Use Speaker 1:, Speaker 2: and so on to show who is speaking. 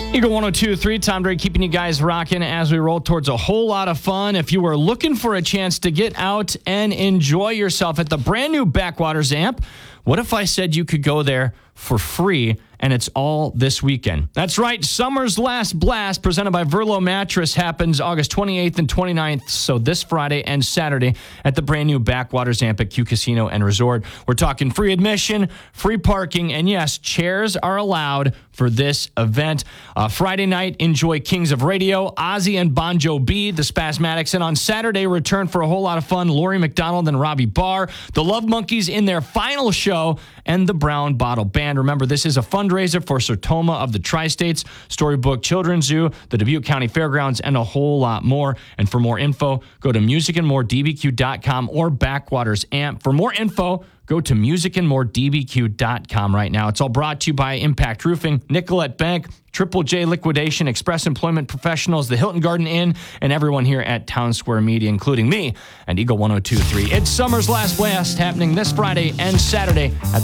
Speaker 1: Eagle 102.3, Tom Dre keeping you guys rocking as we roll towards a whole lot of fun. If you are looking for a chance to get out and enjoy yourself at the brand new Backwaters Amp, what if I said you could go there for free, and it's all this weekend? That's right. Summer's Last Blast, presented by Verlo Mattress, happens August 28th and 29th, so this Friday and Saturday at the brand new Backwaters Amp at Q Casino and Resort. We're talking free admission, free parking, and yes, chairs are allowed for this event. Friday night, enjoy Kings of Radio, Ozzy and Bon Jovi, the Spasmatics, and on Saturday, return for a whole lot of fun, Laurie McDonald and Robbie Barr, the Love Monkeys in their final show, and the Brown Bottle Band. Remember, this is a fundraiser for Sertoma of the Tri-States, Storybook Children's Zoo, the Dubuque County Fairgrounds, and a whole lot more. And for more info, go to musicandmoredbq.com or Backwaters Amp. For more info, go to musicandmoredbq.com right now. It's all brought to you by Impact Roofing, Nicolette Bank, Triple J Liquidation, Express Employment Professionals, the Hilton Garden Inn, and everyone here at Town Square Media, including me and Eagle 102.3. It's Summer's Last Blast happening this Friday and Saturday at